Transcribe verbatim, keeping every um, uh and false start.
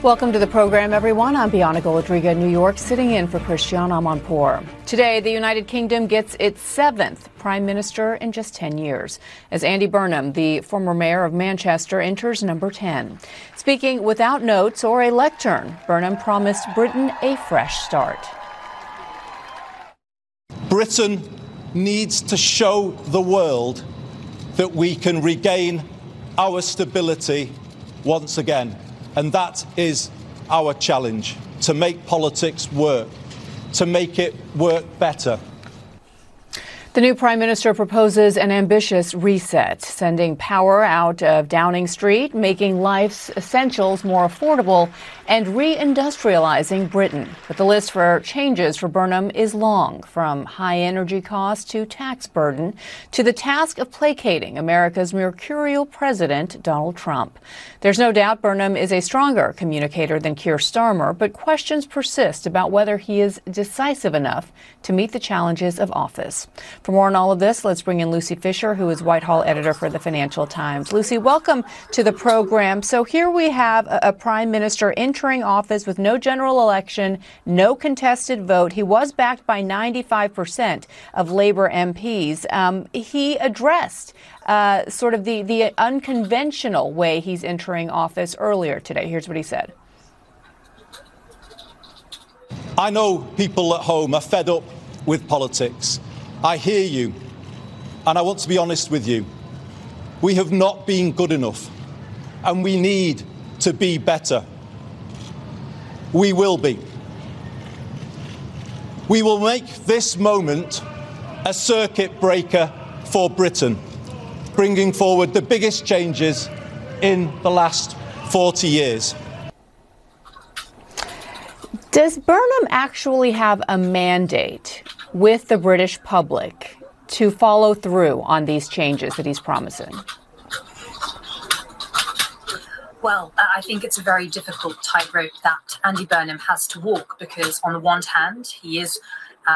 Welcome to the program, everyone. I'm Bianca Golodriga in New York, sitting in for Christiane Amanpour. Today, the United Kingdom gets its seventh prime minister in just ten years, as Andy Burnham, the former mayor of Manchester, enters number ten. Speaking without notes or a lectern, Burnham promised Britain a fresh start. Britain needs to show the world that we can regain our stability once again. And that is our challenge, to make politics work, to make it work better. The new prime minister proposes an ambitious reset, sending power out of Downing Street, making life's essentials more affordable, and reindustrializing Britain. But the list for changes for Burnham is long, from high energy costs to tax burden to the task of placating America's mercurial president, Donald Trump. There's no doubt Burnham is a stronger communicator than Keir Starmer, but questions persist about whether he is decisive enough to meet the challenges of office. For more on all of this, let's bring in Lucy Fisher, who is Whitehall editor for the Financial Times. Lucy, welcome to the program. So here we have a, a prime minister entering office with no general election, no contested vote. He was backed by ninety-five percent of Labour M Ps. Um, he addressed uh, sort of the, the unconventional way he's entering office earlier today. Here's what he said. I know people at home are fed up with politics. I hear you, and I want to be honest with you. We have not been good enough, and we need to be better. We will be. We will make this moment a circuit breaker for Britain, bringing forward the biggest changes in the last forty years. Does Burnham actually have a mandate with the British public to follow through on these changes that he's promising? Well, I think it's a very difficult tightrope that Andy Burnham has to walk, because on the one hand, he is